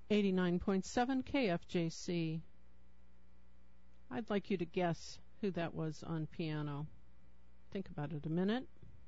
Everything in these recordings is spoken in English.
89.7 KFJC. I'd like you to guess who that was on piano. Think about it a minute.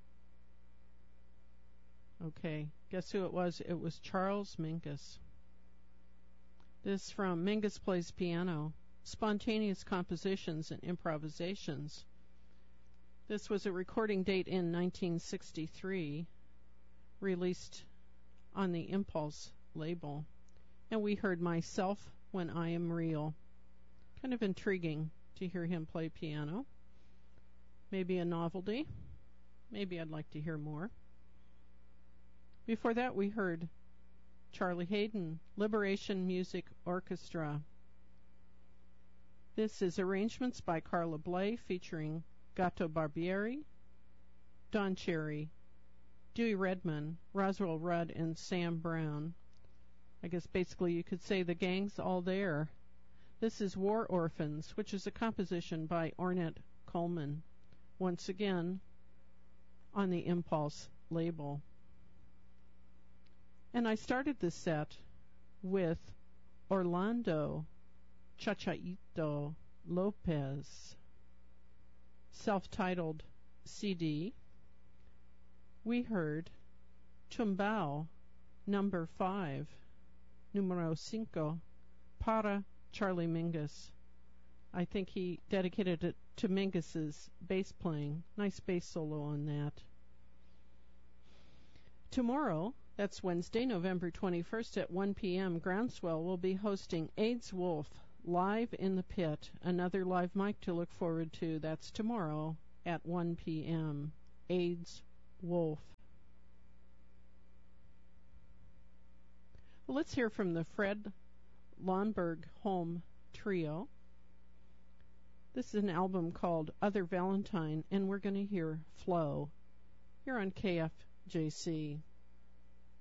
Okay, guess who it was? It was Charles Mingus. This from Mingus Plays Piano, Spontaneous Compositions and Improvisations. This was a recording date in 1963, released on the Impulse label. And we heard Myself When I Am Real. Kind of intriguing to hear him play piano. Maybe a novelty. Maybe I'd like to hear more. Before that, we heard Charlie Haydn, Liberation Music Orchestra. This is arrangements by Carla Bley featuring Gato Barbieri, Don Cherry, Dewey Redman, Roswell Rudd, and Sam Brown. I guess basically you could say the gang's all there. This is War Orphans, which is a composition by Ornette Coleman, once again on the Impulse label. And I started this set with Orlando Chachaito Lopez, self-titled CD. We heard Tumbao number 5, numero 5, para Charlie Mingus. I think he dedicated it to Mingus's bass playing. Nice bass solo on that. Tomorrow, that's Wednesday, November 21st at 1 p.m., Groundswell will be hosting AIDS Wolf live in the pit. Another live mic to look forward to. That's tomorrow at 1 p.m. AIDS Wolf. Well, let's hear from the Fred Lomberg Home Trio. This is an album called Other Valentine, and we're going to hear Flow here on KFJC.